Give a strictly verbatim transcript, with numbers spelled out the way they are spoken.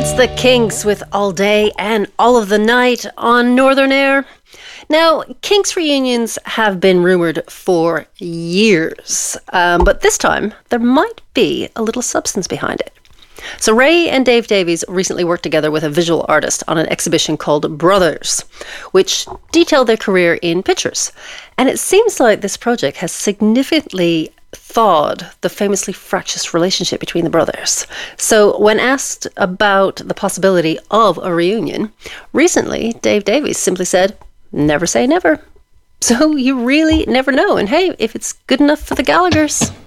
It's the Kinks with All Day and All of the Night on Northern Air. Now, Kinks reunions have been rumoured for years, um, but this time there might be a little substance behind it. So Ray and Dave Davies recently worked together with a visual artist on an exhibition called Brothers, which detailed their career in pictures. And it seems like this project has significantly thawed the famously fractious relationship between the brothers. So when asked about the possibility of a reunion, recently Dave Davies simply said, "Never say never." So you really never know. And hey, if it's good enough for the Gallaghers.